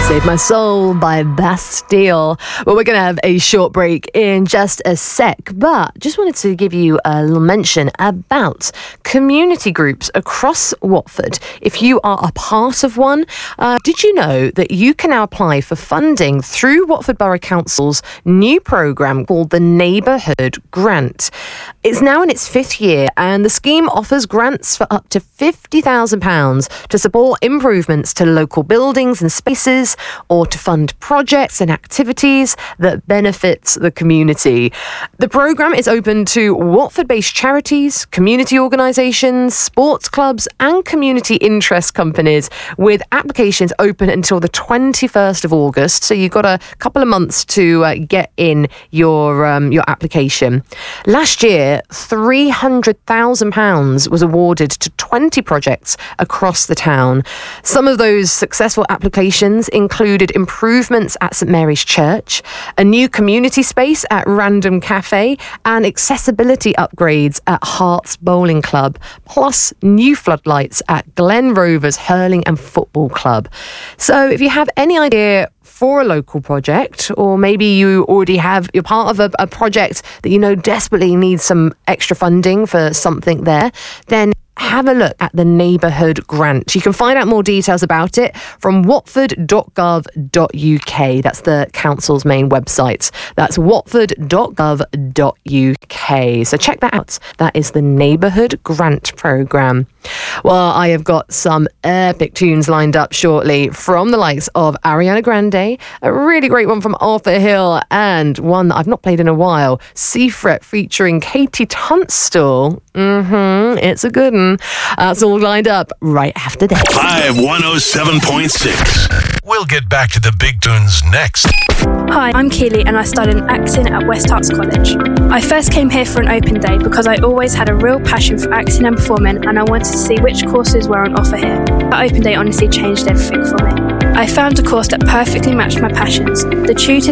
Save My Soul by Bastille. Well, we're going to have a short break in just a sec, but just wanted to give you a little mention about community groups across Watford. If you are a part of one, did you know that you can now apply for funding through Watford Borough Council's new programme called the Neighbourhood Grant? It's now in its 5th year, and the scheme offers grants for up to £50,000 to support improvements to local buildings and spaces, or to fund projects and activities that benefit the community. The programme is open to Watford-based charities, community organisations, sports clubs and community interest companies, with applications open until the 21st of August. So you've got a couple of months to get in your application. Last year, £300,000 was awarded to 20 projects across the town. Some of those successful applications included improvements at St Mary's Church, a new community space at Random Cafe, and accessibility upgrades at Hearts Bowling Club, plus new floodlights at Glen Rovers Hurling and Football Club. So if you have any idea for a local project, or maybe you're part of a project that you know desperately needs some extra funding for something there, then have a look at the Neighbourhood Grant. You can find out more details about it from watford.gov.uk. That's the council's main website. That's watford.gov.uk. So check that out. That is the Neighbourhood Grant programme. Well, I have got some epic tunes lined up shortly from the likes of Ariana Grande, a really great one from Arthur Hill, and one that I've not played in a while, Seafret featuring Katie Tunstall. It's a good one. That's all lined up right after this. Vibe 107.6. We'll get back to the big tunes next. Hi, I'm Keely and I studied acting at West Herts College. I first came here for an open day because I always had a real passion for acting and performing, and I wanted to see which courses were on offer here. That open day honestly changed everything for me. I found a course that perfectly matched my passions. The tutors